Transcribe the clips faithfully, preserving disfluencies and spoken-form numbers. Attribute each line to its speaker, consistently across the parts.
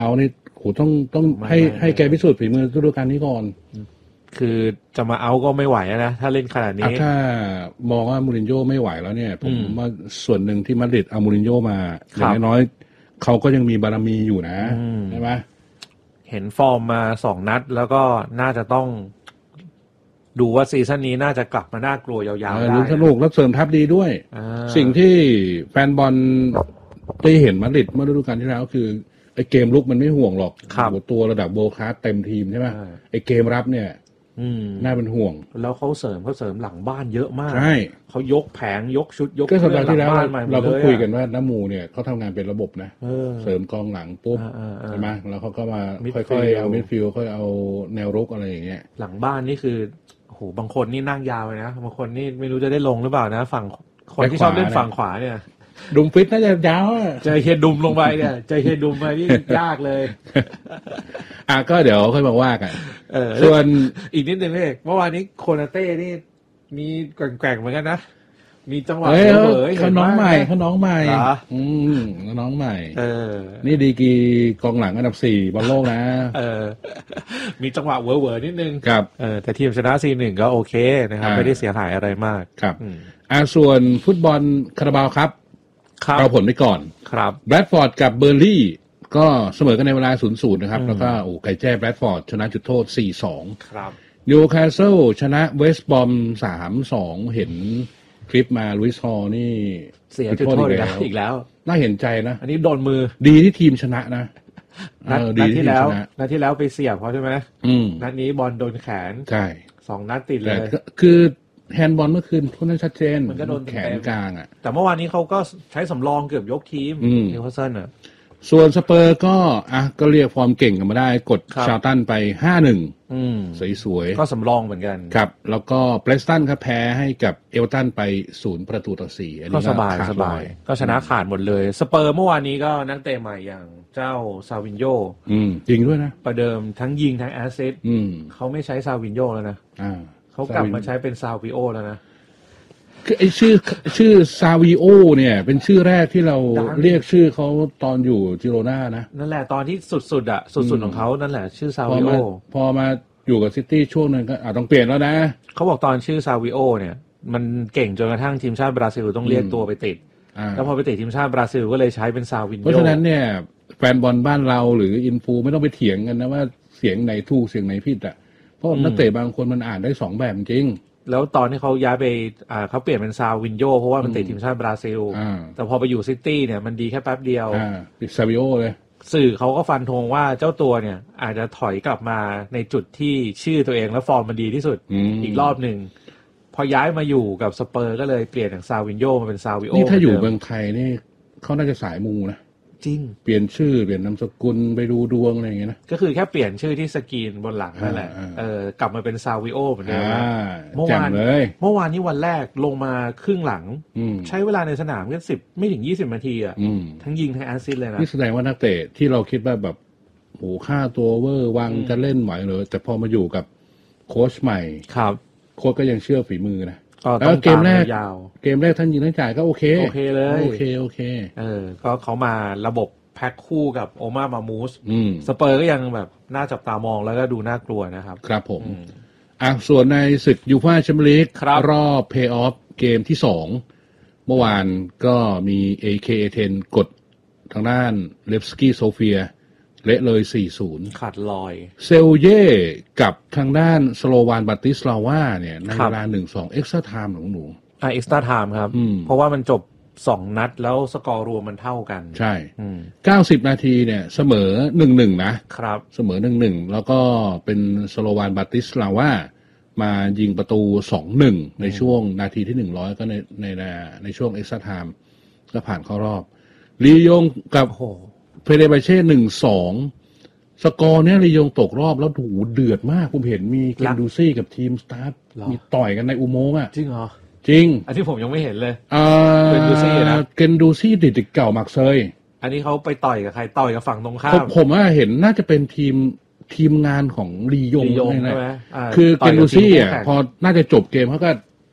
Speaker 1: เอานี่โหต้องต้องให้ให้แกพิสูจน์ฝีมือฤดูกาลนี้ก่อน
Speaker 2: คือจะมาเอาก็ไม่ไหวนะถ้าเล่นขนาดนี้
Speaker 1: ถ้ามองว่ามูรินโญ่ไม่ไหวแล้วเนี่ยผมว่าส่วนหนึ่งที่มาดริดเอามูรินโญ่มาอย่างน้อยๆเขาก็ยังมีบารมีอยู่นะใช่ไหม
Speaker 2: เห็นฟอร์มมาสองนัดแล้วก็น่าจะต้องดูว่าซีซั่นนี้น่าจะกลับมาน่ากลัวยาวๆได้
Speaker 1: ลุ้นสนุกแล้วเสริมทัพดีด้วยสิ่งที่แฟนบอลได้เห็นมาดริดเมื่อฤดูกาลที่แล้วคือไอ้เกมลุกมันไม่ห่วงหรอกตัวระดับโบคาสเต็มทีมใช่ไหมไอ้เกมรับเนี่ยน่าเป็นห่วง
Speaker 2: แล้วเขาเสริมเขาเสริมหลังบ้านเยอะมาก
Speaker 1: ใช่
Speaker 2: เขายกแผงยกชุดยก
Speaker 1: ก็สัปดาห์ที่แล้วเราก็คุยกันว่าน้ำมูเนี่ยเขาทำงานเป็นระบบนะเสริมกองหลังปุ๊บใช่ไหมแล้วเขาก็มาค่อยๆเอามิดฟิลด์ค่อยเอาแนวรุกอะไรอย่างเงี้ย
Speaker 2: หลังบ้านนี่คือโอ้โหบางคนนี่นั่งยาวเลยนะบางคนนี่ไม่รู้จะได้ลงหรือเปล่านะฝั่งคนที่ชอบเล่นฝั่งขวาเนี่ย
Speaker 1: ดุมฟิตน่าจะยาว
Speaker 2: ใจเฮดุมลงไปเนี่ยใจเฮดุมไปนี่ยากเลย
Speaker 1: อ่ะก็เดี๋ยวค่อยมาว่ากันส่วน
Speaker 2: อีกนิดนึงเลยเมื่อวานนี้โคนาเต้นี่มีแกว่งๆเหมือนกันนะมีจังหวะ
Speaker 1: เหม่อเขาน้องใหม่เขาน้องใหม่อืมน้องใหม่เออนี่ดีกีกองหลังอันดับสี่บอลโลกนะ
Speaker 2: เออมีจังหวะเว่อๆนิดนึง
Speaker 1: ครับ
Speaker 2: เออแต่ทีมชนะ สี่หนึ่ง ก็โอเคนะครับไม่ได้เสียหายอะไรมาก
Speaker 1: ครับอ่าส่วนฟุตบอลคาราบาวครับเอาผลไปก่อน
Speaker 2: ครับ
Speaker 1: แบรดฟอร์ดกับเบอร์ลี่ก็เสมอกันในเวลา ศูนย์ศูนย์ นะครับแล้วก็โอ้ไก่แจ้แบรดฟอร์ดชนะจุดโทษ สี่สอง
Speaker 2: ครับ
Speaker 1: นิวคาสเซิลชนะเวสต์บอม สามสอง เห็นคลิปมาลุยส์ฮอลนี่
Speaker 2: เสียจุดโทษอีกแล้วอีกแล้ว
Speaker 1: น่าเห็นใจนะ
Speaker 2: อันนี้โดนมือ
Speaker 1: ดีที่ทีมชนะนะ
Speaker 2: นัดที่แล้วนัดที่แล้วไปเสียบเขาใช่ไหมนัดนี้บอลโดนแขน
Speaker 1: ใช่
Speaker 2: สองนัดติดเลย
Speaker 1: คือแฮนด์บอลเมื่อคืนทุกนั้นชัดเจน
Speaker 2: มันก็โดน
Speaker 1: แขนกลางอ่ะ
Speaker 2: แต่เมื่อวานนี้เขาก็ใช้สำรองเกือบยกทีมนิวคาสเซิลอ่ะ
Speaker 1: ส่วนสเปอร์ก็อ่ะก็เรียกฟอร์มเก่งกันมาได้กดชาร์ตันไป ห้าหนึ่ง อืมสวย
Speaker 2: ๆก็สำรองเหมือนกัน
Speaker 1: ครับแล้วก็เบรสตันครับแพ้ให้กับเอเวอร์ตันไปศูนย์ประตูต่อสี่อันนี้
Speaker 2: ก็สบายสบายก็ชนะขาดหมดเลยสเปอร์เมื่อวานนี้ก็นักเตะใหม่อย่างเจ้าซาวินโญ
Speaker 1: อืมจริงด้วยนะ
Speaker 2: ประเดิมทั้งยิงทั้งแอสซิสต์อืมเขาไม่ใช้ซาวินโญแล้วนะอ่าเขากลับมาใช้เป็นซาวิโอแล้วนะ
Speaker 1: คือไอชื่อชื่อซาวิโอเนี่ยเป็นชื่อแรกที่เราเรียกชื่อเขาตอนอยู่จิโรน่านะ
Speaker 2: นั่นแหละตอนที่สุดๆอ่ะสุดๆของเขานั่นแหละชื่อซาวิโอ
Speaker 1: พอมาอยู่กับซิตี้ช่วงนึงก็อาจต้องเปลี่ยนแล้วนะ
Speaker 2: เขาบอกตอนชื่อซาวิโอเนี่ยมันเก่งจนกระทั่งทีมชาติบราซิลต้องเรียกตัวไปติดแล้วพอไปติดทีมชาติบราซิลก็เลยใช้เป็นซาวินโญ
Speaker 1: เพราะฉะนั้นเนี่ยแฟนบอลบ้านเราหรืออินฟูไม่ต้องไปเถียงกันนะว่าเสียงไหนถูกเสียงไหนผิดอ่ะเพราะนักเตะบางคนมันอ่านได้สองแบบจริง
Speaker 2: แล้วตอนที่เขาย้ายไปอ่าเขาเปลี่ยนเป็นซาวินโญเพราะว่ามันติดทีมชาติบราซิลแต่พอไปอยู่ซิตี้เนี่ยมันดีแค่แป๊บเดียว
Speaker 1: อ่าติดซาวิโอเลย
Speaker 2: สื่อเขาก็ฟันธงว่าเจ้าตัวเนี่ยอาจจะถอยกลับมาในจุดที่ชื่อตัวเองและฟอร์มมันดีที่สุด อ, อีกรอบหนึ่งพอย้ายมาอยู่กับสเปอร์ก็เลยเปลี่ยนจากซาวินโญมาเป็นซาวิโอ
Speaker 1: นี่ถ้าอยู่เมืองไทยนี่เขาน่าจะสายมูนะ
Speaker 2: จริง
Speaker 1: เปลี่ยนชื่อเปลี่ยนนามสกุลไปดูดวงอะไรอย่างเงี้ยนะ
Speaker 2: ก็คือแค่เปลี่ยนชื่อที่สกรีนบนหลังนั่นแหละเออกลับมาเป็นซาวิโอเหมือนเดิมนะเมื่อวานเมื่อวานนี้วันแรกลงมาครึ่งหลังใช้เวลาในสนามแค่สิบไม่ถึงยี่สิบนาทีอ่ะทั้งยิงทั้งแอสซิสต์เลยนะ
Speaker 1: นี่แสดงว่านักเตะที่เราคิดว่าแบบโหค่าตัวเวอร์วังจะเล่นไหวเลยแต่พอมาอยู่กับโค้ชใหม่
Speaker 2: ครับ
Speaker 1: โค้ชก็ยังเชื่อฝีมือนะ
Speaker 2: แล้ว
Speaker 1: เกมแรกเกมแรกท่านยิงท่านจ่ายก็โอเค
Speaker 2: โอเคเลย
Speaker 1: โอเคโอเค
Speaker 2: เออก็เขามาระบบแพ็คคู่กับโอมามามูสสเปอร์ก็ยังแบบน่าจับตามองแล้วก็ดูน่ากลัวนะครับ
Speaker 1: ครับผมอ่ะส่วนในศึกยูฟ่าแชมเปี้ยนลีกรอบเพลย์ออฟเกมที่สองเมื่อวานก็มี เอ เค เอ สิบ กดทางด้านเลฟสกี้โซเฟียเละเลย สี่ศูนย์
Speaker 2: ขาดลอย
Speaker 1: เซลเย่กับทางด้านสโลวานบาติสลาวาเนี่ยในเวลา หนึ่งสอง เอ็กซ์ตร้าไทม์ของหนู
Speaker 2: อ่าเอ็กซ์ตร้าไทม์ครับเพราะว่ามันจบสองนัดแล้วสกอร์รวมมันเท่ากัน
Speaker 1: ใช่เก้าสิบนาทีเนี่ยเสมอ หนึ่งหนึ่ง นะครับเสมอ หนึ่งหนึ่ง แล้วก็เป็นสโลวานบาติสลาวามายิงประตู สองหนึ่ง ในช่วงนาทีที่หนึ่งร้อยก็ในในในช่วงเอ็กซ์ตร้าไทม์ก็ผ่านเข้ารอบลียงกับเฟเดเบเช่ หนึ่งสอง สกอร์เนี่ยลียงตกรอบแล้วดูเดือดมากผมเห็นมีเคนดูซี่กับทีมสตาร์ทมีต่อยกันในอุโมงค์อ่ะ
Speaker 2: จริงเหรอ
Speaker 1: จริง
Speaker 2: อันที่ผมยังไม่เห็นเลย
Speaker 1: เคนดูซี่นะเคนดูซี่ดิดเก่ามักเซย
Speaker 2: อันนี้เขาไปต่อยกับใครต่อยกับฝั่งตรงข้าม
Speaker 1: ผมว่าเห็นน่าจะเป็นทีมทีมงานของลียงใช่ไหมคือเคนดูซี่อ่ะพอน่าจะจบเกมเขาก็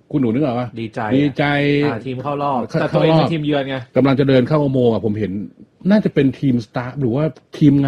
Speaker 1: คุณหนูนึกออกป่ะ
Speaker 2: ดีใจ
Speaker 1: ดีใจ
Speaker 2: ทีมเข้ารอบแต่ตัวเองเป็นทีมเยือนไง
Speaker 1: กำลังจะเดินเข้าอุโมงค์อ่ะผมเห็นน่าจะเป็นทีมสตาฟหรือว่าทีม